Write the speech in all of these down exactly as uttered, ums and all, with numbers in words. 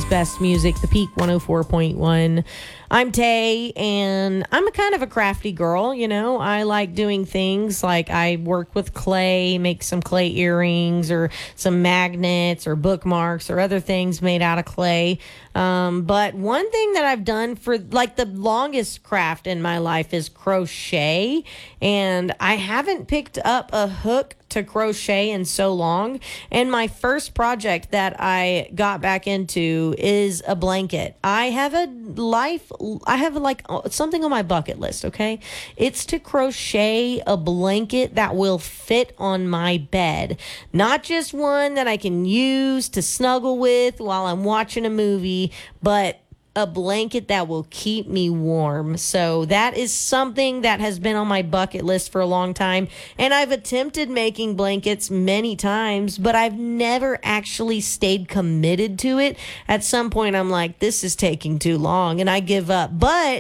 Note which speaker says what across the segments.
Speaker 1: best music, The Peak one oh four point one. I'm Tay, and I'm a kind of a crafty girl, you know. I like doing things like I work with clay, make some clay earrings or some magnets or bookmarks or other things made out of clay. Um, but one thing that I've done for like the longest craft in my life is crochet, and I haven't picked up a hook to crochet in so long. And my first project that I got back into is a blanket. I have a life, I have like something on my bucket list, okay? It's to crochet a blanket that will fit on my bed. Not just one that I can use to snuggle with while I'm watching a movie, but a blanket that will keep me warm. So that is something that has been on my bucket list for a long time. And I've attempted making blankets many times, but I've never actually stayed committed to it. At some point, I'm like, this is taking too long, and I give up. But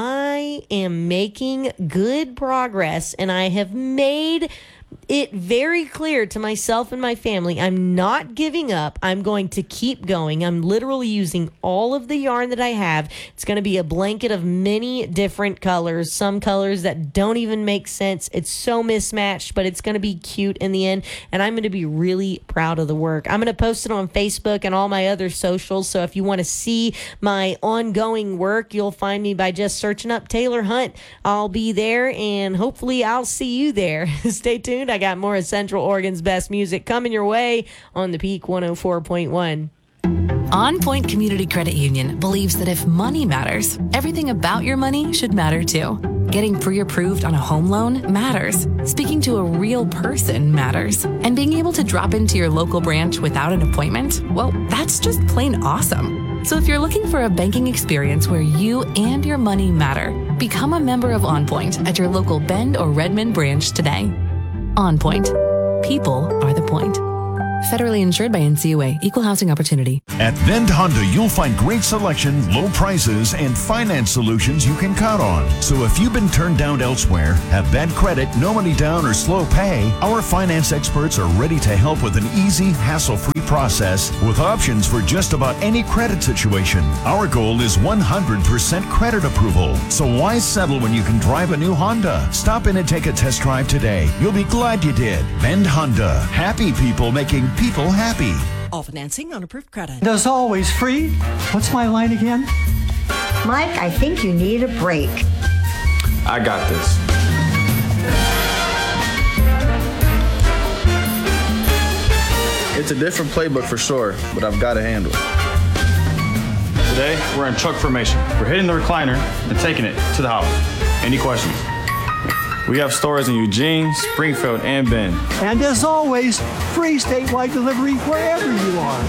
Speaker 1: I am making good progress, and I have made it very clear to myself and my family, I'm not giving up. I'm going to keep going. I'm literally using all of the yarn that I have. It's going to be a blanket of many different colors, some colors that don't even make sense. It's so mismatched, but it's going to be cute in the end, and I'm going to be really proud of the work. I'm going to post it on Facebook and all my other socials, so if you want to see my ongoing work, you'll find me by just searching up Taylor Hunt. I'll be there, and hopefully I'll see you there. Stay tuned. I got more of Central Oregon's best music coming your way on the Peak one oh four point one.
Speaker 2: On Point Community Credit Union believes that if money matters, everything about your money should matter too. Getting pre-approved on a home loan matters. Speaking to a real person matters. And being able to drop into your local branch without an appointment, well, that's just plain awesome. So if you're looking for a banking experience where you and your money matter, become a member of On Point at your local Bend or Redmond branch today. On Point. People are the point. Federally insured by N C U A. Equal housing opportunity.
Speaker 3: At Vend Honda, you'll find great selection, low prices, and finance solutions you can count on. So if you've been turned down elsewhere, have bad credit, no money down, or slow pay, our finance experts are ready to help with an easy, hassle-free process with options for just about any credit situation. Our goal is one hundred percent credit approval. So why settle when you can drive a new Honda? Stop in and take a test drive today. You'll be glad you did. Vend Honda. Happy people making people happy.
Speaker 4: All financing on approved credit.
Speaker 5: As always, free. What's my line again?
Speaker 6: Mike, I think you need a break.
Speaker 7: I got this. It's a different playbook for sure, but I've got to handle it.
Speaker 8: Today, we're in truck formation. We're hitting the recliner and taking it to the house. Any questions? We have stores in Eugene, Springfield, and Bend.
Speaker 5: And as always, free statewide delivery wherever you are.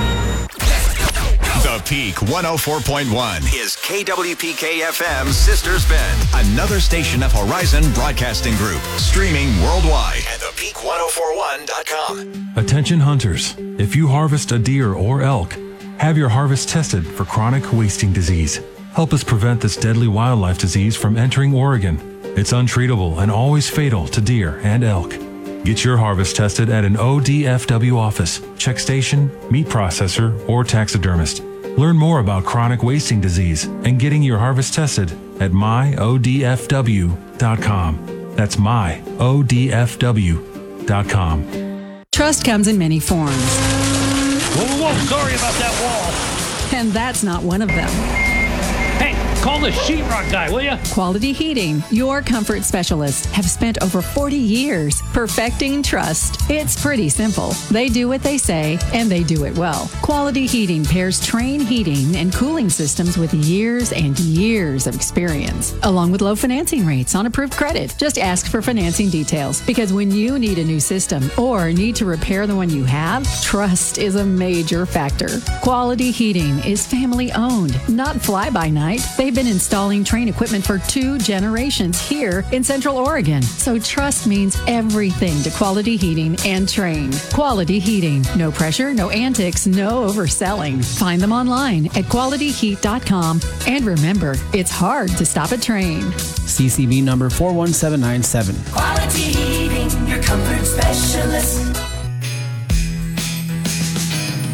Speaker 3: The Peak one oh four point one is K W P K F M's Sisters Bend, another station of Horizon Broadcasting Group, streaming worldwide at the peak ten forty-one dot com.
Speaker 9: Attention hunters, if you harvest a deer or elk, have your harvest tested for chronic wasting disease. Help us prevent this deadly wildlife disease from entering Oregon. It's untreatable and always fatal to deer and elk. Get your harvest tested at an O D F W office, check station, meat processor, or taxidermist. Learn more about chronic wasting disease and getting your harvest tested at my O D F W dot com. That's my O D F W dot com.
Speaker 10: Trust comes in many forms.
Speaker 11: Whoa, whoa, whoa, sorry about that wall.
Speaker 10: And that's not one of them.
Speaker 11: Hey, call the sheetrock guy, will you?
Speaker 10: Quality Heating, your comfort specialist, have spent over forty years perfecting trust. It's pretty simple. They do what they say, and they do it well. Quality Heating pairs Trane heating and cooling systems with years and years of experience, along with low financing rates on approved credit. Just ask for financing details, because when you need a new system or need to repair the one you have, trust is a major factor. Quality Heating is family owned, not fly-by-night. They've been installing Trane equipment for two generations here in Central Oregon. So trust means everything to Quality Heating and Trane. Quality Heating. No pressure, no antics, no overselling. Find them online at quality heat dot com. And remember, it's hard to stop a Trane.
Speaker 12: C C B number four one seven nine seven.
Speaker 13: Quality Heating, your comfort specialist.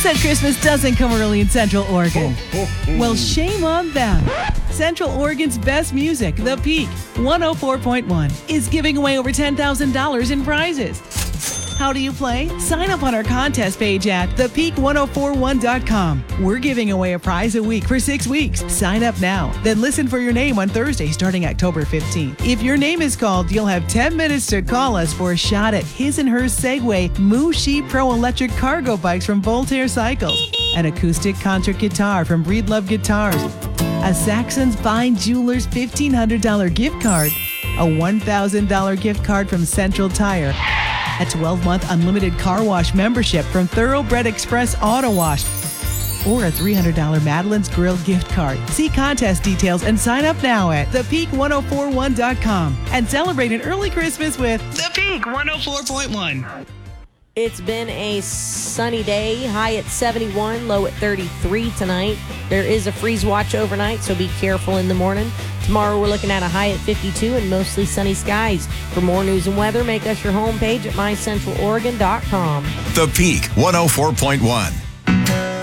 Speaker 13: said Christmas doesn't come early in Central Oregon. Well, shame on them. Central Oregon's best music, The Peak, one oh four point one, is giving away over ten thousand dollars in prizes. How do you play? Sign up on our contest page at the peak ten forty-one dot com. We're giving away a prize a week for six weeks. Sign up now. Then listen for your name on Thursday starting October fifteenth. If your name is called, you'll have ten minutes to call us for a shot at his and her Segway Mushi Pro electric cargo bikes from Voltaire Cycles, an acoustic concert guitar from Breedlove Guitars, a Saxon's Fine Jewelers fifteen hundred dollars gift card, a one thousand dollars gift card from Central Tire, a twelve-month unlimited car wash membership from Thoroughbred Express Auto Wash, or a three hundred dollars Madeline's Grill gift card. See contest details and sign up now at the peak ten forty-one dot com and celebrate an early Christmas with The Peak one oh four point one.
Speaker 1: It's been a sunny day, high at seventy-one, low at thirty-three tonight. There is a freeze watch overnight, so be careful in the morning. Tomorrow we're looking at a high at fifty-two and mostly sunny skies. For more news and weather, make us your homepage at my central oregon dot com.
Speaker 14: The Peak one oh four point one.